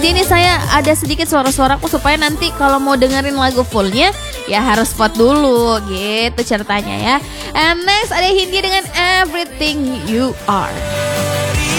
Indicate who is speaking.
Speaker 1: Jadi ini saya ada sedikit suara-suaraku supaya nanti kalau mau dengerin lagu fullnya ya harus vote dulu gitu ceritanya ya. And next ada Hindia dengan Everything You Are.